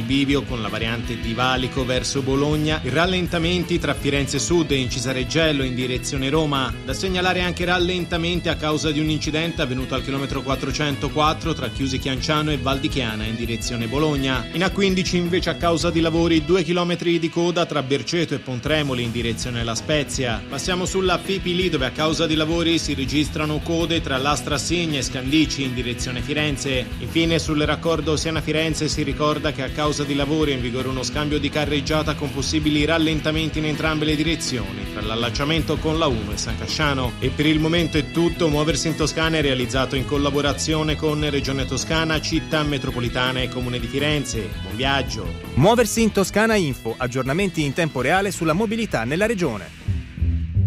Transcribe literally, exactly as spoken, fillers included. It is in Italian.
bivio con la variante di Valico verso Bologna, i rallentamenti tra Firenze Sud e Incisareggello in direzione Roma. Da segnalare anche rallentamenti a causa di un incidente avvenuto al chilometro quattrocentoquattro tra Chiusi Chianciano e Val di Chiana in direzione Bologna. In A quindici invece a causa di lavori due chilometri di coda tra Berceto e Pontremoli in direzione La Spezia. Passiamo sulla Fipili dove a causa di lavori si registrano code tra Lastra Signa e Scandici in direzione Firenze. Infine sul raccordo Siena-Firenze si ricorda che a causa di lavori è in vigore uno scambio di carreggiata con possibili rallentamenti in entrambe le direzioni tra l'allacciamento con la uno e San Casciano. E per il momento è tutto. Muoversi in Toscana è realizzato in collaborazione con Regione Toscana, Città Metropolitana e Comune di Firenze. Buon viaggio. Muoversi in Toscana Info, aggiornamenti in tempo reale sulla mobilità nella regione.